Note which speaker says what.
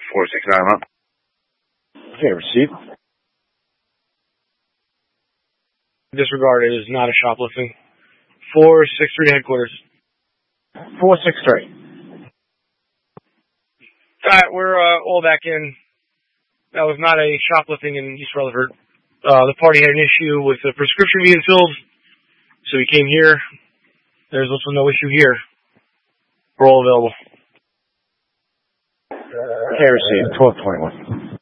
Speaker 1: 469 up.
Speaker 2: Okay, receive.
Speaker 3: Disregard, it is not a shoplifting. 463 to headquarters.
Speaker 2: 463.
Speaker 3: Alright, we're all back in. That was not a shoplifting in East Rutherford. The party had an issue with the prescription being filled, so we came here. There's also no issue here. We're all available.
Speaker 2: Okay, receive. 1221.